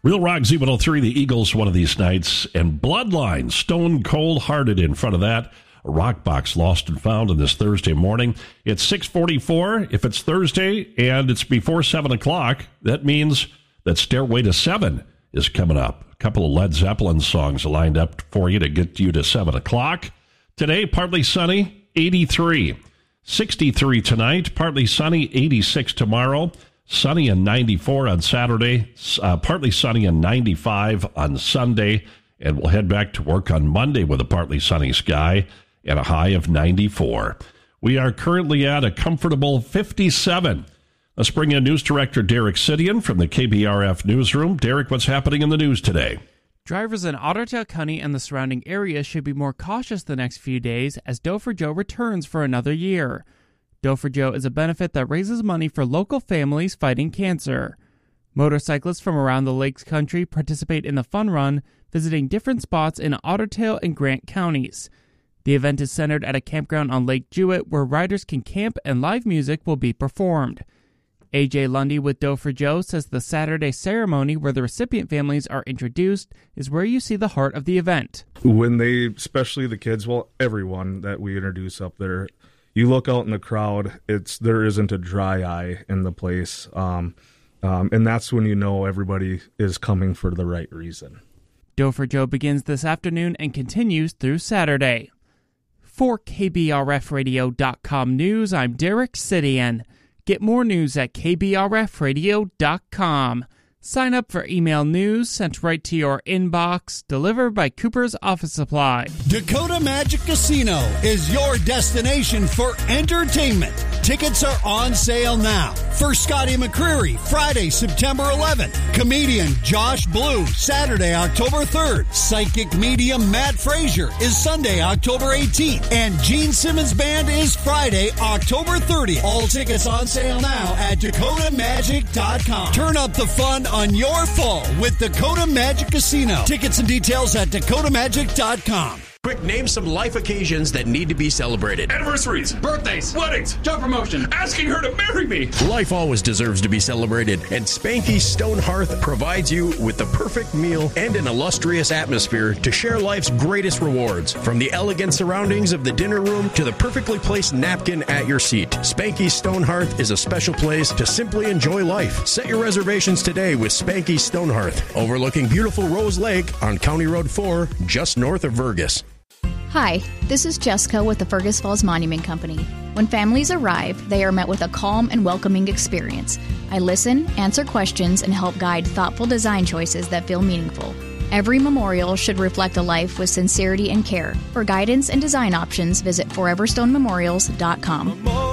Real Rock Z103, the Eagles one of these nights, and Bloodline, Stone Cold Hearted in front of that. A Rock Box Lost and Found on this Thursday morning. It's 6:44. If it's Thursday and it's before 7 o'clock, that means that Stairway to 7 is coming up. A couple of Led Zeppelin songs lined up for you to get you to 7 o'clock. Today, partly sunny, 83. 63 tonight, partly sunny, 86 tomorrow. Sunny and 94 on Saturday, partly sunny and 95 on Sunday, and we'll head back to work on Monday with a partly sunny sky and a high of 94. We are currently at a comfortable 57. Let's bring in News Director Derek Sidian from the KBRF Newsroom. Derek, what's happening in the news today? Drivers in Ottawa County and the surrounding area should be more cautious the next few days as Doe for Joe returns for another year. Doe for Joe is a benefit that raises money for local families fighting cancer. Motorcyclists from around the Lakes Country participate in the fun run, visiting different spots in Ottertail and Grant counties. The event is centered at a campground on Lake Jewett where riders can camp and live music will be performed. A.J. Lundy with Doe for Joe says the Saturday ceremony where the recipient families are introduced is where you see the heart of the event. When they, especially the kids, well, everyone that we introduce up there, you look out in the crowd, there isn't a dry eye in the place, and that's when you know everybody is coming for the right reason. Doe for Joe begins this afternoon and continues through Saturday. For KBRFradio.com News, I'm Derek Sidian. Get more news at KBRFradio.com. Sign up for email news sent right to your inbox, delivered by Cooper's Office Supply. Dakota Magic Casino is your destination for entertainment. Tickets are on sale now. For Scotty McCreery, Friday, September 11th. Comedian Josh Blue, Saturday, October 3rd. Psychic medium Matt Frazier is Sunday, October 18th. And Gene Simmons Band is Friday, October 30th. All tickets on sale now at DakotaMagic.com. Turn up the fun on your fall with Dakota Magic Casino. Tickets and details at DakotaMagic.com. Quick, name some life occasions that need to be celebrated. Anniversaries, birthdays, weddings, job promotion, asking her to marry me. Life always deserves to be celebrated, and Spanky's Stone Hearth provides you with the perfect meal and an illustrious atmosphere to share life's greatest rewards. From the elegant surroundings of the dinner room to the perfectly placed napkin at your seat, Spanky's Stone Hearth is a special place to simply enjoy life. Set your reservations today with Spanky's Stone Hearth, overlooking beautiful Rose Lake on County Road 4, just north of Vergas. Hi, this is Jessica with the Fergus Falls Monument Company. When families arrive, they are met with a calm and welcoming experience. I listen, answer questions, and help guide thoughtful design choices that feel meaningful. Every memorial should reflect a life with sincerity and care. For guidance and design options, visit foreverstonememorials.com.